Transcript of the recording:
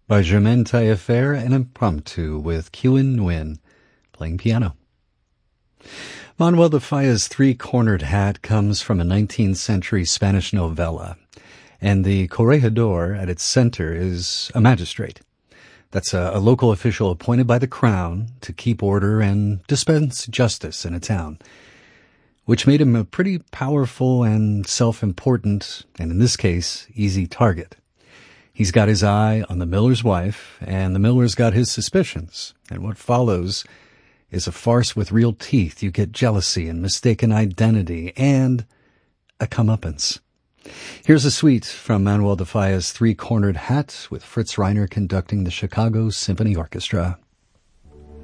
by Germaine Taillefer, an impromptu with Kewin Nguyen playing piano. Manuel de Falla's three-cornered hat comes from a 19th century Spanish novella, and the corregidor at its center is a magistrate. That's a local official appointed by the crown to keep order and dispense justice in a town, which made him a pretty powerful and self-important, and in this case, easy target. He's got his eye on the miller's wife, and the miller's got his suspicions, and what follows is a farce with real teeth. You get jealousy and mistaken identity, and a comeuppance. Here's a suite from Manuel de Falla's Three-Cornered Hat with Fritz Reiner conducting the Chicago Symphony Orchestra.